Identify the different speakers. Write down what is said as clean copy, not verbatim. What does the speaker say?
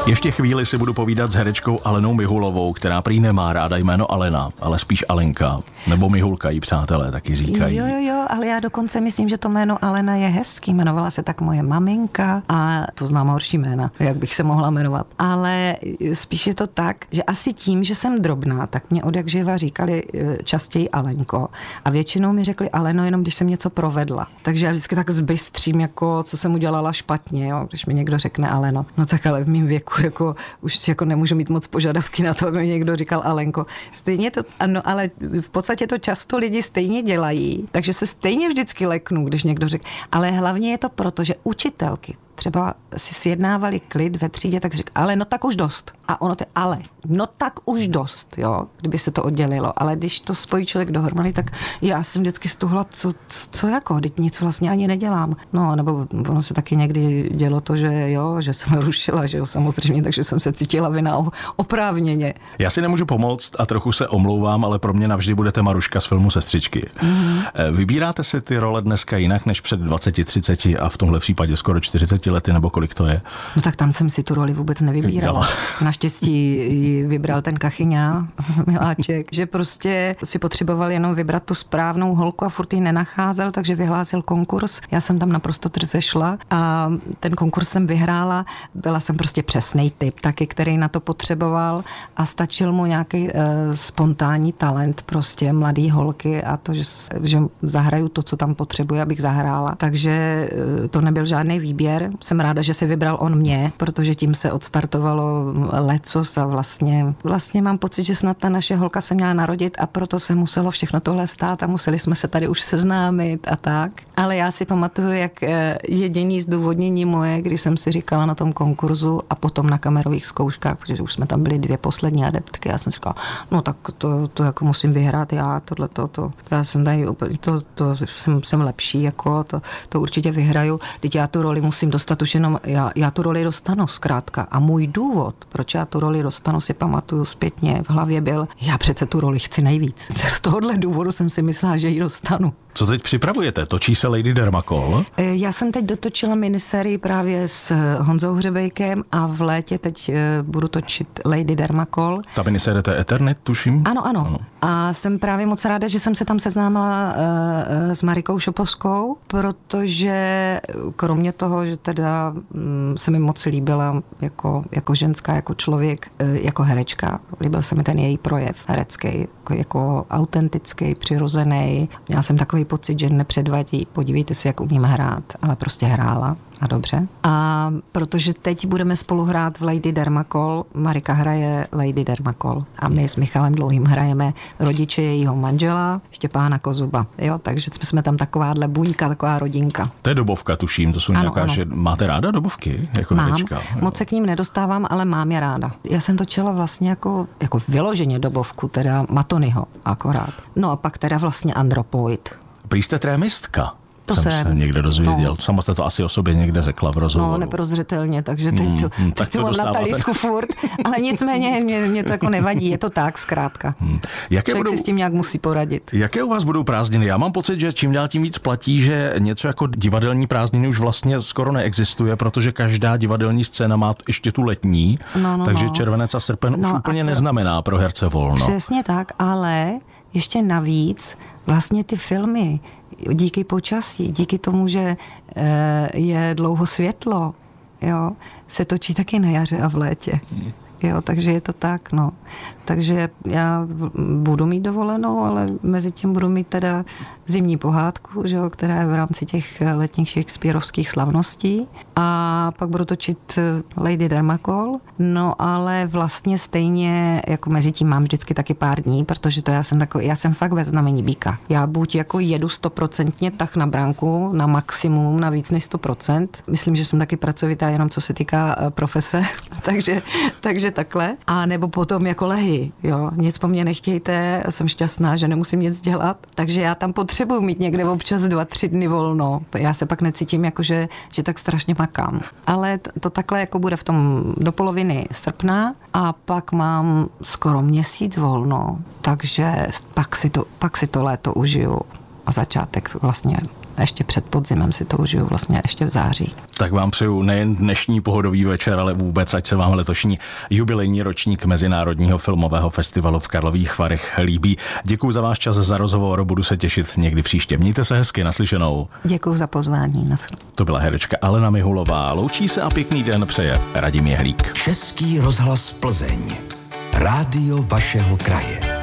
Speaker 1: Ještě chvíli si budu povídat s herečkou Alenou Mihulovou, která prý nemá ráda jméno Alena, ale spíš Alenka. Nebo Mihulka jí přátelé taky říkají.
Speaker 2: Jo, ale já dokonce myslím, že to jméno Alena je hezký. Jmenovala se tak moje maminka a to znám horší jména, jak bych se mohla jmenovat. Ale spíš je to tak, že asi tím, že jsem drobná, tak mě odjakživa říkali častěji Alenko. A většinou mi řekli Aleno jenom, když jsem něco provedla. Takže já vždycky tak zbystřím, jako co jsem udělala špatně, jo, když mi někdo řekne Aleno. No tak ale v mém věku jako už jako nemůžu mít moc požadavky na to, aby mi někdo říkal Alenko. Stejně to, ano, ale v podstatě to často lidi stejně dělají, takže se stejně vždycky leknu, když někdo řekne. Ale hlavně je to proto, že učitelky třeba si sjednávali klid ve třídě, tak řekl, ale no tak už dost. A ono to ale, no tak už dost, jo, kdyby se to oddělilo. Ale když to spojí člověk dohromady, tak já jsem vždycky stuhla, co jako, teď nic vlastně ani nedělám. No, nebo ono se taky někdy dělo to, že jo, že jsem rušila, že jo, samozřejmě, takže jsem se cítila vina oprávněně.
Speaker 1: Já si nemůžu pomoct a trochu se omlouvám, ale pro mě navždy budete Maruška z filmu Sestřičky. Mm-hmm. Vybíráte si ty role dneska jinak než před 20, 30 a v tomhle případě skoro 40 lety, nebo kolik to je?
Speaker 2: No tak tam jsem si tu roli vůbec nevybírala. Naštěstí ji vybral ten Kachyňa, miláček, že prostě si potřeboval jenom vybrat tu správnou holku a furt ji nenacházel, takže vyhlásil konkurs. Já jsem tam naprosto drze šla a ten konkurs jsem vyhrála. Byla jsem prostě přesnej typ, taky, který na to potřeboval a stačil mu nějaký spontánní talent prostě mladý holky a to, že zahraju to, co tam potřebuje, abych zahrála. Takže to nebyl žádný výběr. Jsem ráda, že si vybral on mě, protože tím se odstartovalo lecos a vlastně mám pocit, že snad ta naše holka se měla narodit a proto se muselo všechno tohle stát a museli jsme se tady už seznámit a tak. Ale já si pamatuju, jak jediný zdůvodnění moje, když jsem si říkala na tom konkurzu a potom na kamerových zkouškách, protože už jsme tam byli 2 poslední adeptky, já jsem říkala, no tak to jako musím vyhrát já, tohleto. Já jsem tady úplně, jsem lepší, jako to určitě vyhraju. Teď já tu roli musím dostat už jenom, já tu roli dostanu zkrátka. A můj důvod, proč já tu roli dostanu, si pamatuju zpětně, v hlavě byl, já přece tu roli chci nejvíc. Z tohohle důvodu jsem si myslela, že ji dostanu.
Speaker 1: Co teď připravujete? Točí se Lady Dermakol?
Speaker 2: Já jsem teď dotočila minisérii právě s Honzou Hřebejkem a v létě teď budu točit Lady Dermakol.
Speaker 1: Ta minisérie to je Eternit, tuším?
Speaker 2: Ano. A jsem právě moc ráda, že jsem se tam seznámila s Marikou Šopovskou, protože kromě toho, že teda se mi moc líbila jako ženská, jako člověk, jako herečka. Líbil se mi ten její projev herecký, jako autentický, přirozený. Já jsem takový pocit, že nepředvadí. Podívejte si, jak umím hrát, ale prostě hrála. A dobře. A protože teď budeme spolu hrát v Lady Dermakol, Marika hraje Lady Dermakol a my s Michalem Dlouhým hrajeme rodiče jejího manžela, Štěpána Kozuba. Jo, takže jsme tam takováhle buňka, taková rodinka.
Speaker 1: To je dobovka, tuším, to jsou nějaká, že máte ráda dobovky? Jako
Speaker 2: mám,
Speaker 1: herečka,
Speaker 2: moc se k ním nedostávám, ale mám je ráda. Já jsem točila vlastně jako vyloženě dobovku, teda Matonyho akorát. No a pak teda vlastně Andropoid.
Speaker 1: Prý jste trémistka.
Speaker 2: To
Speaker 1: jsem se někde dozvěděl.
Speaker 2: No.
Speaker 1: Sama jste to asi o sobě někde řekla v rozhovoru.
Speaker 2: No, neprozřetelně, takže teď to mám na talířku furt, ale nicméně mě to jako nevadí, je to tak zkrátka. Člověk si s tím nějak musí poradit.
Speaker 1: Jaké u vás budou prázdniny? Já mám pocit, že čím dál tím víc platí, že něco jako divadelní prázdniny už vlastně skoro neexistuje, protože každá divadelní scéna má ještě tu letní, takže červenec a srpen už úplně neznamená pro herce volno.
Speaker 2: Přesně tak, ale ještě navíc vlastně ty filmy díky počasí, díky tomu, že je dlouho světlo, jo, se točí taky na jaře a v létě. Jo, takže je to tak, no. Takže já budu mít dovolenou, ale mezi tím budu mít teda zimní pohádku, že jo, která je v rámci těch letních shakespearovských slavností. A pak budu točit Lady Dermakol. No ale vlastně stejně, jako mezi tím mám vždycky taky pár dní, protože to já jsem fakt ve znamení býka. Já buď jako jedu 100% tak na branku, na maximum, na víc než 100%. Myslím, že jsem taky pracovitá jenom co se týká profese, takže takhle. A nebo potom jako lehy, jo. Nic po mně nechtějte, jsem šťastná, že nemusím nic dělat. Takže já tam potřebuji mít někde občas 2-3 dny volno. Já se pak necítím jako, že tak strašně makám. Ale to takhle jako bude v tom do poloviny srpna a pak mám skoro měsíc volno. Takže pak si to léto užiju a začátek vlastně A ještě před podzimem si to užiju vlastně ještě v září.
Speaker 1: Tak vám přeju nejen dnešní pohodový večer, ale vůbec, ať se vám letošní jubilejní ročník Mezinárodního filmového festivalu v Karlových Varech líbí. Děkuji za váš čas, za rozhovor, budu se těšit někdy příště. Mějte se hezky, naslyšenou.
Speaker 2: Děkuji za pozvání.
Speaker 1: To byla herečka Alena Mihulová. Loučí se a pěkný den přeje Radim Jehlík.
Speaker 3: Český rozhlas Plzeň. Rádio vašeho kraje.